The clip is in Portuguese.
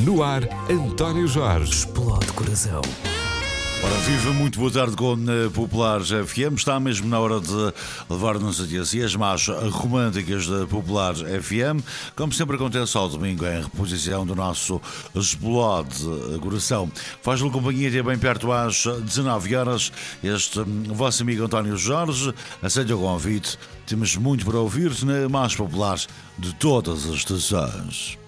No ar, António Jorge. Explode coração. Ora, viva, muito boa tarde com a Populares FM. Está mesmo na hora de levar-nos aqui as mais românticas da Populares FM. Como sempre acontece ao domingo, em reposição do nosso Explode Coração. Faz-lhe companhia até bem perto às 19 horas. Este vosso amigo António Jorge aceita o convite. Temos muito para ouvir na mais popular de todas as estações.